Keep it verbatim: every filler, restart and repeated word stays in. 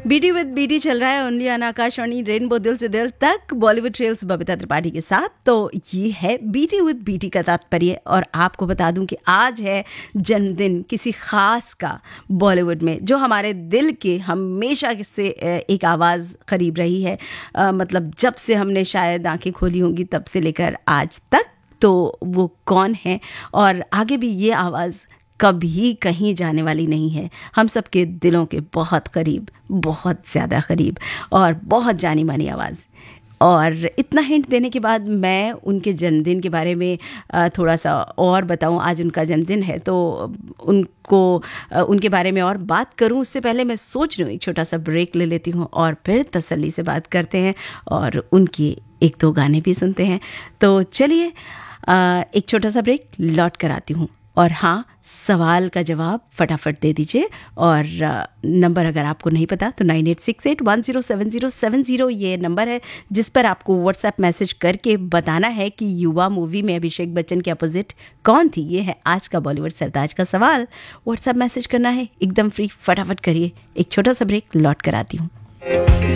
BT with BT चल रहा है ओनली ऑन आकाशवाणी रेनबो दिल से दिल तक बॉलीवुड ट्रेल्स बबीता त्रिपाठी के साथ। तो ये है बीटी विद बीटी का तात्पर्य। और आपको बता दूं कि आज है जन्मदिन किसी खास का बॉलीवुड में, जो हमारे दिल के हमेशा से एक आवाज़ करीब रही है। आ, मतलब जब से हमने शायद आंखें खोली होंगी तब से लेकर आज तक। तो वो कौन है और आगे भी ये आवाज़ कभी कहीं जाने वाली नहीं है। हम सबके दिलों के बहुत करीब, बहुत ज़्यादा करीब और बहुत जानी मानी आवाज़। और इतना हिंट देने के बाद मैं उनके जन्मदिन के बारे में थोड़ा सा और बताऊं। आज उनका जन्मदिन है तो उनको उनके बारे में और बात करूं उससे पहले मैं सोच रही हूँ एक छोटा सा ब्रेक ले लेती हूँ और फिर तसल्ली से बात करते हैं और उनके एक दो गाने भी सुनते हैं। तो चलिए एक छोटा सा ब्रेक, लौट कर आती हूँ। और हाँ, सवाल का जवाब फटाफट दे दीजिए। और नंबर अगर आपको नहीं पता तो nine eight six eight one zero seven zero seven zero ये नंबर है जिस पर आपको व्हाट्सएप मैसेज करके बताना है कि युवा मूवी में अभिषेक बच्चन के अपोजिट कौन थी। ये है आज का बॉलीवुड सरताज का सवाल। व्हाट्सएप मैसेज करना है एकदम फ्री, फटाफट करिए। एक छोटा सा ब्रेक, लौट कर आती हूँ।